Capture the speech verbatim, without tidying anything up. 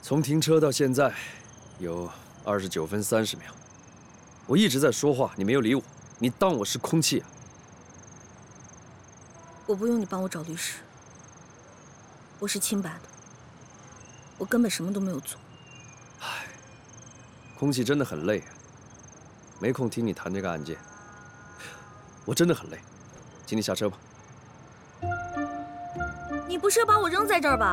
从停车到现在，有二十九分三十秒。我一直在说话，你没有理我，你当我是空气啊？ 我不用你帮我找律师，我是清白的，我根本什么都没有做。 唉，空气真的很累啊，没空听你谈这个案件。我真的很累，请你下车吧。 你不是要把我扔在这儿吧？